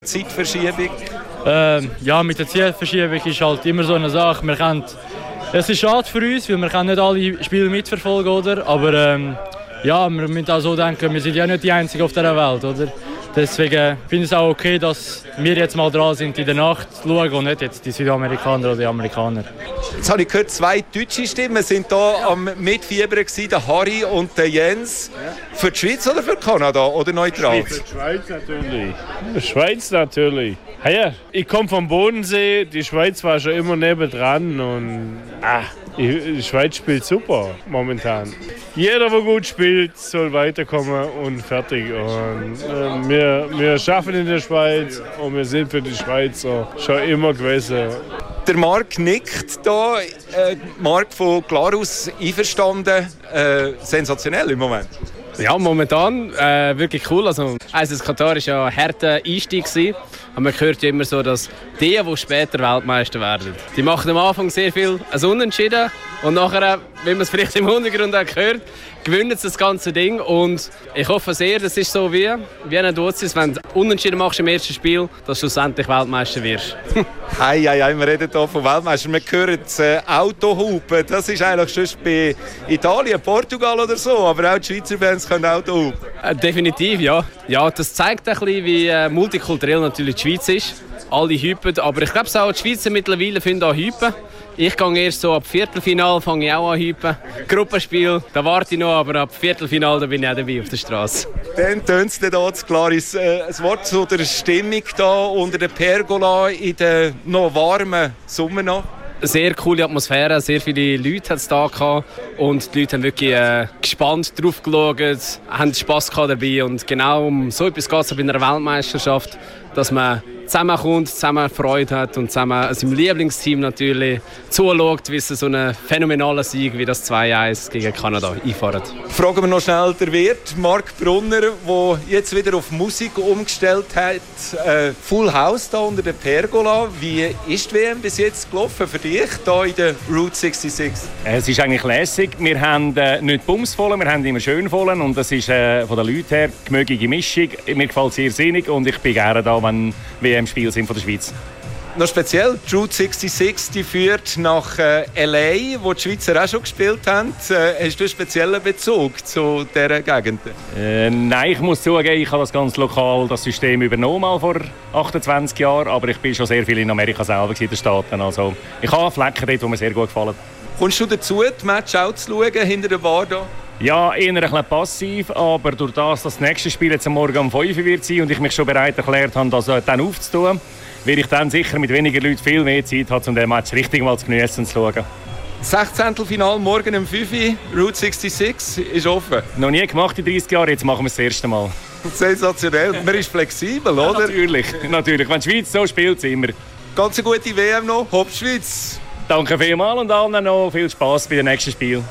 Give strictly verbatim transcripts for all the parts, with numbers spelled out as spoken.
Zeitverschiebung? Ähm, ja, mit der Zeitverschiebung ist halt immer so eine Sache. Wir können, es ist schade für uns, weil wir können nicht alle Spiele mitverfolgen, oder? Aber ähm, ja, wir müssen auch so denken, wir sind ja nicht die Einzigen auf dieser Welt, oder? Deswegen finde ich es auch okay, dass wir jetzt mal dran sind, in der Nacht zu schauen und nicht jetzt die Südamerikaner oder die Amerikaner. Jetzt habe ich gehört, zwei deutsche Stimmen sind hier am Mitfiebern gewesen, der Harry und der Jens. Für die Schweiz oder für Kanada oder neutral? Für die Schweiz natürlich. Die Schweiz natürlich. Ja, ich komme vom Bodensee, die Schweiz war schon immer nebendran und ah, die Schweiz spielt super momentan. Jeder, der gut spielt, soll weiterkommen und fertig. Und, äh, wir, wir schaffen in der Schweiz und wir sind für die Schweizer schon immer gewesen. Der Marc nickt hier. Äh, Marc von Glarus einverstanden. Äh, sensationell im Moment. Ja, momentan äh, wirklich cool. Also, also das Katar war ja ein harter Einstieg gewesen. Aber man hört ja immer so, dass die, die später Weltmeister werden, die machen am Anfang sehr viel als Unentschieden und nachher, wie man es vielleicht im Hintergrund auch hört, gewinnen sie das ganze Ding. Und ich hoffe sehr, das ist so wie, wie ein Dozis, wenn du Unentschieden machst im ersten Spiel, dass du schlussendlich Weltmeister wirst. Hei, hei, hei, wir reden hier von Weltmeister. Wir hören das äh, Autohupen. Das ist eigentlich schon bei Italien, Portugal oder so. Aber auch die Schweizer Fans können Autohupen. Äh, definitiv, ja. Ja, das zeigt ein bisschen, wie äh, multikulturell natürlich die Schweiz ist. Alle hypen, aber ich glaube auch die Schweizer mittlerweile finden auch hypen. Ich gehe erst so ab Viertelfinal, fange ich auch an hypen. Gruppenspiel, da warte ich noch, aber ab Viertelfinal da bin ich auch dabei auf der Straße. Dann tönt es hier zu Claris. Äh, ein Wort zu der Stimmung hier unter der Pergola in der noch warmen Sommernacht. Sehr coole Atmosphäre, sehr viele Leute hat es da gehabt und die Leute haben wirklich äh, gespannt drauf geschaut, haben Spass gehabt dabei und genau um so etwas geht es bei einer Weltmeisterschaft, dass man zusammenkommt, zusammen Freude hat und zusammen seinem Lieblingsteam natürlich zuschaut, wie sie so einen phänomenalen Sieg wie das zwei eins gegen Kanada einfahren. Fragen wir noch schnell den Wirt, Marc Brunner, der jetzt wieder auf Musik umgestellt hat. Äh, Full House da unter der Pergola. Wie ist die W M bis jetzt gelaufen für dich hier in der Route sechsundsechzig? Es ist eigentlich lässig. Wir haben äh, nicht bumsvoll, wir haben immer schön voll und das ist äh, von den Leuten her die gemögliche Mischung. Mir gefällt es sehr sinnig und ich bin gerne da, wenn W M-Spiele sind von der Schweiz. Noch speziell, die Route sechsundsechzig die führt nach äh, L A, wo die Schweizer auch schon gespielt haben. Äh, hast du einen speziellen Bezug zu dieser Gegend? Äh, nein, ich muss zugeben, ich habe das ganz lokal das System übernommen mal vor achtundzwanzig Jahren, aber ich bin schon sehr viel in Amerika selber in den Staaten. Also, ich habe Flecken dort, die mir sehr gut gefallen. Kommst du dazu, die Match auch zu schauen, hinter der Bar da? Ja, eher ein bisschen passiv, aber durch das, dass das nächste Spiel jetzt am Morgen um fünf Uhr wird sein und ich mich schon bereit erklärt habe, das dann aufzutun, werde ich dann sicher mit weniger Leuten viel mehr Zeit haben, um den Match richtig mal zu geniessen und zu schauen. Sechzehntelfinal morgen um fünf Uhr, Route sechsundsechzig ist offen. Noch nie gemacht in dreißig Jahren, jetzt machen wir es das erste Mal. Sensationell, man ist flexibel, oder? Ja, natürlich, natürlich. Wenn die Schweiz so spielt, sind wir. Ganz eine gute W M noch, Hopp Schweiz! Danke vielmals und allen noch viel Spass bei den nächsten Spielen.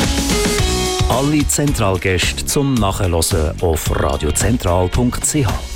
Alle Zentralgäste zum Nachhören auf radiozentral punkt c h.